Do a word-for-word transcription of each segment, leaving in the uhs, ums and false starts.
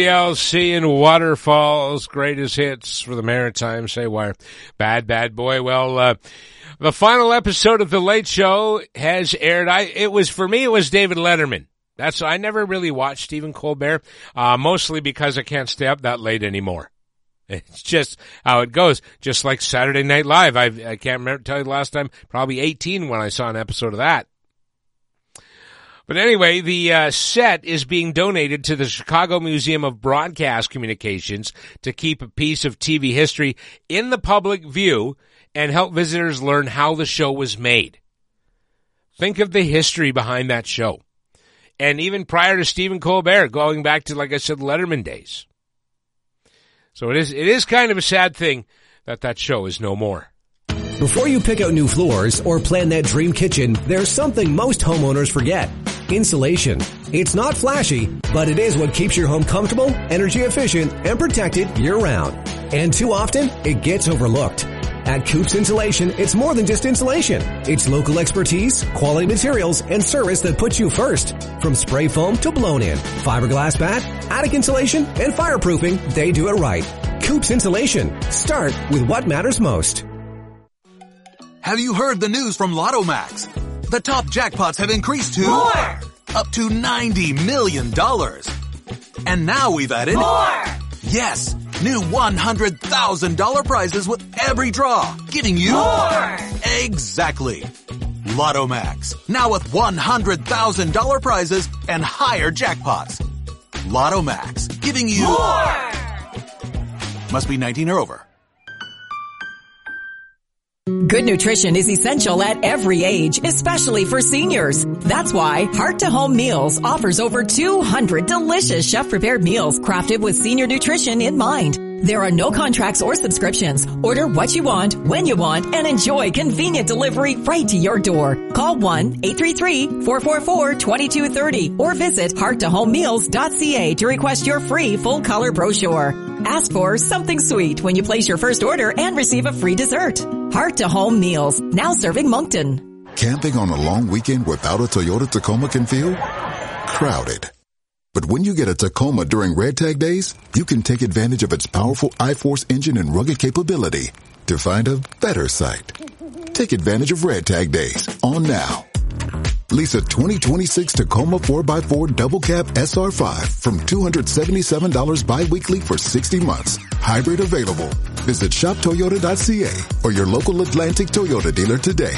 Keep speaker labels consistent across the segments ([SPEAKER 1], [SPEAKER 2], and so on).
[SPEAKER 1] T L C and Waterfalls, greatest hits for the Maritime. Say why, bad, bad boy. Well, uh, the final episode of The Late Show has aired. I, it was, for me, it was David Letterman. That's, I never really watched Stephen Colbert, uh, mostly because I can't stay up that late anymore. It's just how it goes. Just like Saturday Night Live. I, I can't remember, tell you the last time, probably eighteen when I saw an episode of that. But anyway, the uh, set is being donated to the Chicago Museum of Broadcast Communications to keep a piece of T V history in the public view and help visitors learn how the show was made. Think of the history behind that show. And even prior to Stephen Colbert, going back to, like I said, Letterman days. So it is, it is kind of a sad thing that that show is no more.
[SPEAKER 2] Before you pick out new floors or plan that dream kitchen, there's something most homeowners forget. Insulation. It's not flashy, but it is what keeps your home comfortable, energy efficient, and protected year-round. And too often, it gets overlooked. At Coops Insulation, it's more than just insulation. It's local expertise, quality materials, and service that puts you first. From spray foam to blown-in, fiberglass bat, attic insulation, and fireproofing, they do it right. Coops Insulation. Start with what matters most.
[SPEAKER 3] Have you heard the news from Lotto Max? The top jackpots have increased to
[SPEAKER 4] more,
[SPEAKER 3] up to ninety million dollars. And now we've added
[SPEAKER 4] more.
[SPEAKER 3] Yes, new one hundred thousand dollars prizes with every draw, giving you
[SPEAKER 4] more.
[SPEAKER 3] Exactly. Lotto Max, now with one hundred thousand dollars prizes and higher jackpots. Lotto Max, giving you
[SPEAKER 4] more.
[SPEAKER 3] Must be nineteen or over.
[SPEAKER 5] Good nutrition is essential at every age, especially for seniors. That's why Heart to Home Meals offers over two hundred delicious chef-prepared meals crafted with senior nutrition in mind. There are no contracts or subscriptions. Order what you want, when you want, and enjoy convenient delivery right to your door. Call one eight three three, four four four, two two three zero or visit heart to home meals dot c a to request your free full-color brochure. Ask for something sweet when you place your first order and receive a free dessert. Heart to Home Meals, now serving Moncton.
[SPEAKER 6] Camping on a long weekend without a Toyota Tacoma can feel crowded. But when you get a Tacoma during Red Tag Days, you can take advantage of its powerful iForce engine and rugged capability to find a better site. Take advantage of Red Tag Days on now. Lease a twenty twenty-six Tacoma four by four Double Cab S R five from two hundred seventy-seven dollars bi-weekly for sixty months. Hybrid available. Visit shop toyota dot c a or your local Atlantic Toyota dealer today.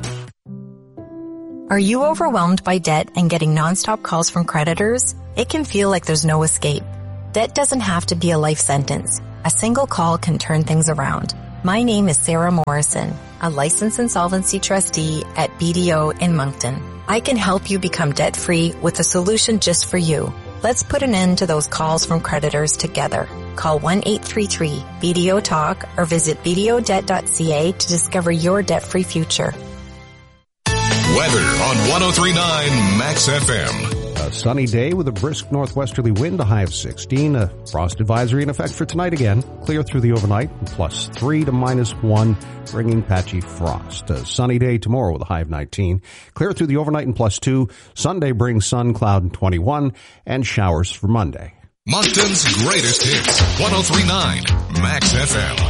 [SPEAKER 7] Are you overwhelmed by debt and getting nonstop calls from creditors? It can feel like there's no escape. Debt doesn't have to be a life sentence. A single call can turn things around. My name is Sarah Morrison, a licensed insolvency trustee at B D O in Moncton. I can help you become debt-free with a solution just for you. Let's put an end to those calls from creditors together. Call one eight three three B D O talk or visit b d o debt dot c a to discover your debt-free future.
[SPEAKER 8] Weather on one oh three point nine Max F M.
[SPEAKER 9] A sunny day with a brisk northwesterly wind, a high of sixteen. A frost advisory in effect for tonight again. Clear through the overnight, plus three to minus one, bringing patchy frost. A sunny day tomorrow with a high of nineteen. Clear through the overnight and plus two. Sunday brings sun, cloud, and twenty-one, and showers for Monday.
[SPEAKER 8] Moncton's greatest hits, one oh three point nine Max F M.